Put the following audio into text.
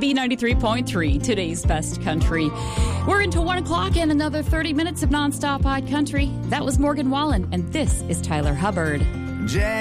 B93.3, today's best country. We're into 1 o'clock and another 30 minutes of nonstop hot country. That was Morgan Wallen, and this is Tyler Hubbard.